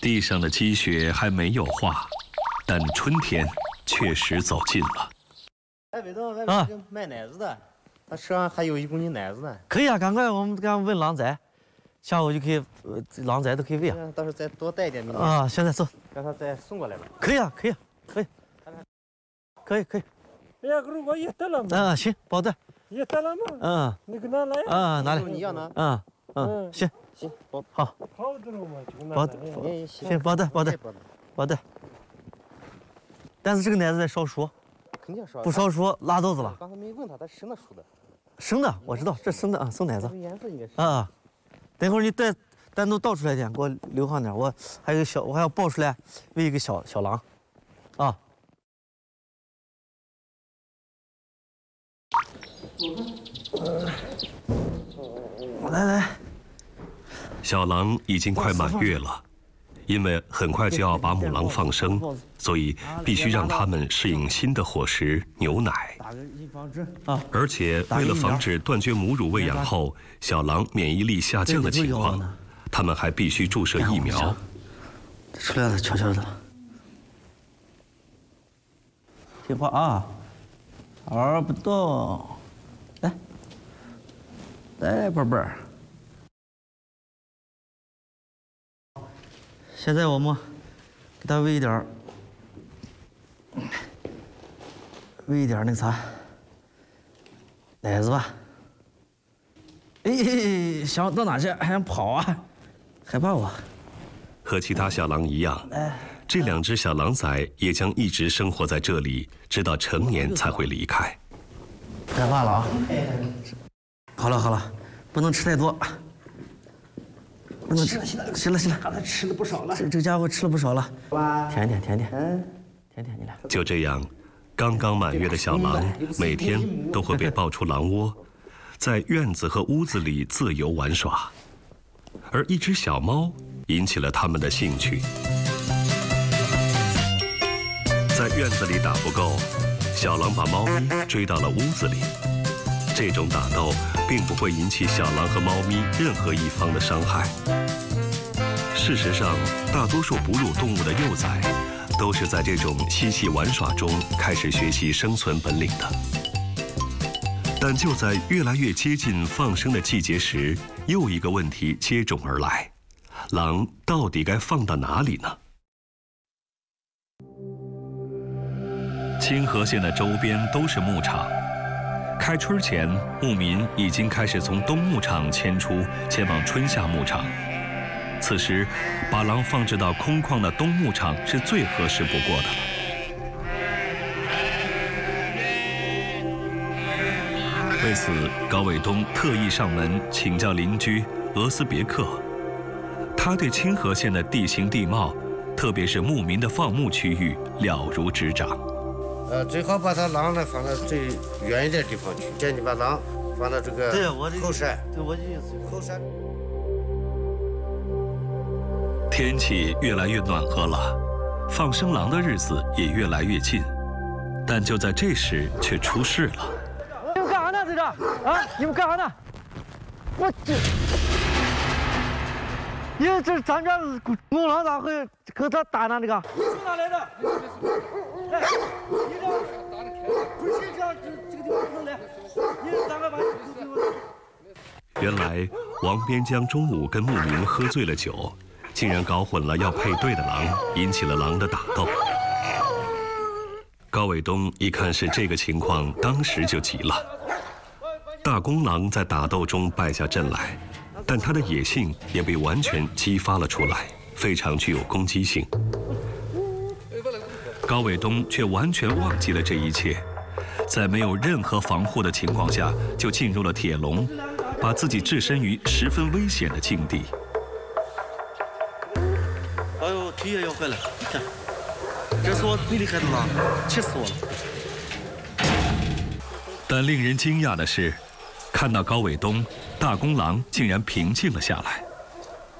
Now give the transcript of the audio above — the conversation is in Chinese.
地上的积雪还没有化，但春天确实走近了。 哎，伟东，外面有卖奶子的，他车上还有1公斤奶子呢。 可以啊，赶快我们赶问狼崽，下午就可以，狼崽都可以喂啊。 到时候再多带一点明天。 啊，现在走， 让他再送过来吧。 可以啊，可以，可以，可以。 哎呀，我也得了嘛。 啊，行，包的。 也得了嘛。 嗯。 你给拿来。 啊，拿来。 你要拿。 行， 包好。 包的了嘛，就拿包来。 行，包的。但是这个奶子得烧熟。 肯定烧。 不烧熟拉肚子了。 刚才没问他，他生的熟的。 生的，我知道，这生的啊，生奶子。 颜色应该是。 啊，等会儿你单独倒出来点，给我留上点。我还有我还要抱出来喂一个小狼，啊。来， 小狼已经快满月了，因为很快就要把母狼放生，所以必须让它们适应新的伙食牛奶。而且为了防止断绝母乳喂养后小狼免疫力下降的情况，他们还必须注射疫苗。 出来了，悄悄的。听话啊，不动。来，宝贝儿。现在我们给它喂一点那个啥奶子吧。哎，想到哪去？还想跑啊？害怕我？ 和其他小狼一样，这2只小狼崽也将一直生活在这里，直到成年才会离开。 害怕了啊！好了，不能吃太多，不能吃。行了， 刚才吃了不少了。 这家伙吃了不少了。甜点，甜点，你俩。 就这样，刚刚满月的小狼每天都会被抱出狼窝，在院子和屋子里自由玩耍，而一只小猫引起了他们的兴趣。在院子里打不够，小狼把猫咪追到了屋子里。这种打斗并不会引起小狼和猫咪任何一方的伤害。事实上，大多数哺乳动物的幼崽都是在这种嬉戏玩耍中开始学习生存本领的。但就在越来越接近放生的季节时，又一个问题接踵而来：狼到底该放到哪里呢？清河县的周边都是牧场。开春前，牧民已经开始从冬牧场迁出，前往春夏牧场。此时，把狼放置到空旷的冬牧场是最合适不过的了。为此，高伟东特意上门请教邻居俄斯别克，他对清河县的地形地貌，特别是牧民的放牧区域了如指掌。 最好把它狼呢放到最远一点地方去。建议你把狼放到这个后山。 对，我的意思。 后山。 天气越来越暖和了，放生狼的日子也越来越近，但就在这时却出事了。 你们干啥呢，在这？啊，你们干啥呢？我这，你看这咱这母狼咋会和他打呢？这个？你从哪来的？来，你这不是这样，这个地方不能来。你咱们把这个地方。 原来王边江中午跟牧民喝醉了酒，竟然搞混了要配对的狼，引起了狼的打斗。高伟东一看是这个情况，当时就急了。大公狼在打斗中败下阵来，但他的野性也被完全激发了出来，非常具有攻击性。高伟东却完全忘记了这一切，在没有任何防护的情况下，就进入了铁笼，把自己置身于十分危险的境地。 哎呦，腿也要坏了！看，这是我最厉害的狼，气死我了！ 但令人惊讶的是，看到高伟东，大公狼竟然平静了下来。